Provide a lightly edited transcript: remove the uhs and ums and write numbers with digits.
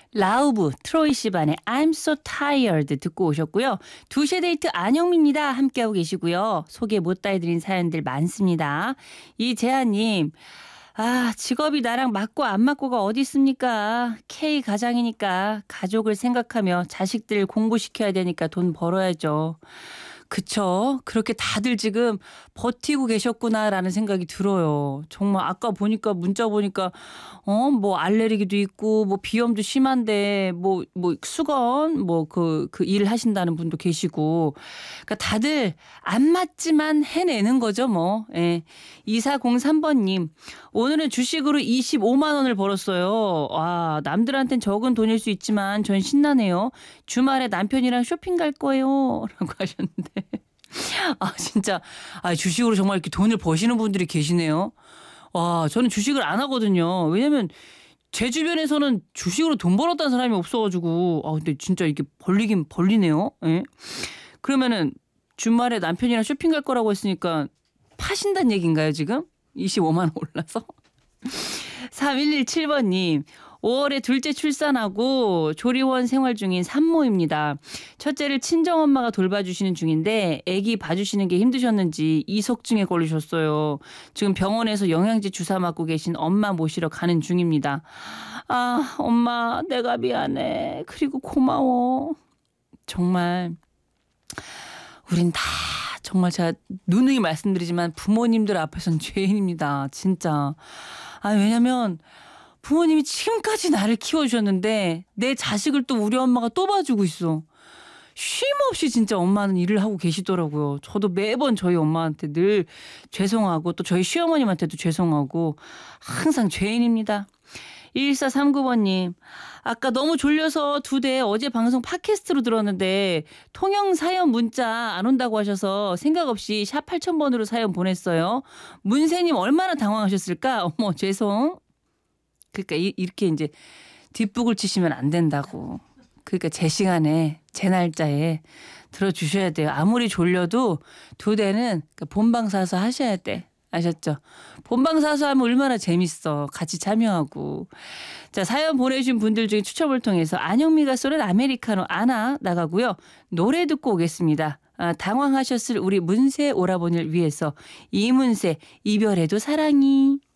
라우브, 트로이 시반의 I'm so tired 듣고 오셨고요. 2시의 데이트 안영미입니다. 함께하고 계시고요. 소개 못 다 해드린 사연들 많습니다. 이재한님, 직업이 나랑 맞고 안 맞고가 어디 있습니까? K 가장이니까 가족을 생각하며 자식들 공부시켜야 되니까 돈 벌어야죠. 그쵸. 그렇게 다들 지금 버티고 계셨구나라는 생각이 들어요. 정말 아까 보니까 문자 보니까 뭐 알레르기도 있고 뭐 비염도 심한데 뭐 수건 뭐 그 일 하신다는 분도 계시고. 그러니까 다들 안 맞지만 해내는 거죠, 뭐. 예. 2403번님. 오늘은 주식으로 25만 원을 벌었어요. 남들한텐 적은 돈일 수 있지만 전 신나네요. 주말에 남편이랑 쇼핑 갈 거예요. 라고 하셨는데. 진짜. 주식으로 정말 이렇게 돈을 버시는 분들이 계시네요. 저는 주식을 안 하거든요. 왜냐면 제 주변에서는 주식으로 돈 벌었다는 사람이 없어가지고. 근데 진짜 이게 벌리긴 벌리네요. 예. 그러면은 주말에 남편이랑 쇼핑 갈 거라고 했으니까 파신다는 얘기인가요, 지금? 25만 원 올라서? 3117번님. 5월에 둘째 출산하고 조리원 생활 중인 산모입니다. 첫째를 친정엄마가 돌봐주시는 중인데 아기 봐주시는 게 힘드셨는지 이석증에 걸리셨어요. 지금 병원에서 영양제 주사 맞고 계신 엄마 모시러 가는 중입니다. 엄마 내가 미안해. 그리고 고마워. 정말 우린 다 정말 제가 누누이 말씀드리지만 부모님들 앞에서는 죄인입니다. 진짜. 왜냐면 부모님이 지금까지 나를 키워주셨는데 내 자식을 또 우리 엄마가 또 봐주고 있어. 쉼 없이 진짜 엄마는 일을 하고 계시더라고요. 저도 매번 저희 엄마한테 늘 죄송하고 또 저희 시어머님한테도 죄송하고 항상 죄인입니다. 1439번님. 아까 너무 졸려서 2대 어제 방송 팟캐스트로 들었는데 통영 사연 문자 안 온다고 하셔서 생각 없이 샵 8000번으로 사연 보냈어요. 문세님 얼마나 당황하셨을까? 어머 죄송. 그러니까 이렇게 이제 뒷북을 치시면 안 된다고. 그러니까 제 시간에 제 날짜에 들어주셔야 돼요. 아무리 졸려도 2대는 본방사수 하셔야 돼. 아셨죠? 본방사수 하면 얼마나 재밌어. 같이 참여하고. 자, 사연 보내주신 분들 중에 추첨을 통해서 안영미가 쏘는 아메리카노 아나 나가고요. 노래 듣고 오겠습니다. 당황하셨을 우리 문세 오라버니를 위해서 이문세 이별해도 사랑이.